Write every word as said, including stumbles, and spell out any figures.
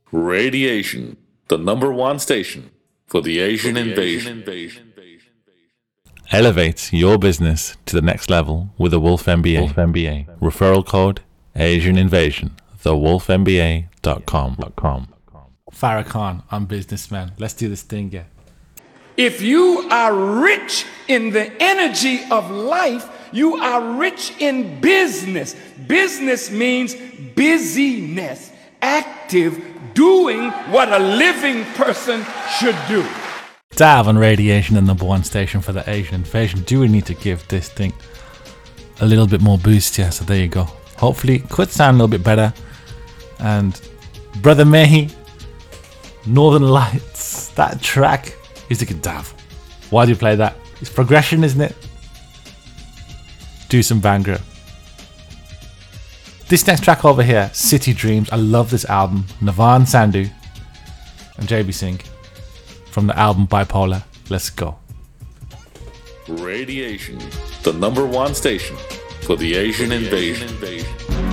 Radiation, the number one station for the Asian invasion. Elevate your business to the next level with the Wolf M B A. Wolf M B A. Referral code Asian Invasion. the wolf m b a dot com. Farrakhan, I'm businessman. Let's do this thing, yeah. If you are rich in the energy of life, you are rich in business. Business means busyness, active, doing what a living person should do. Dav on Radiation, the number one station for the Asian invasion. Do we need to give this thing a little bit more boost? Yeah, so there you go. Hopefully it could sound a little bit better. And Brother Mehi, Northern Lights, that track is like a Dav. Why do you play that? It's progression, isn't it? Do some Bhangra. This next track over here, City Dreams. I love this album. Navan Sandhu and J B Singh from the album Bipolar. Let's go. Radiation, the number one station for the Asian invasion.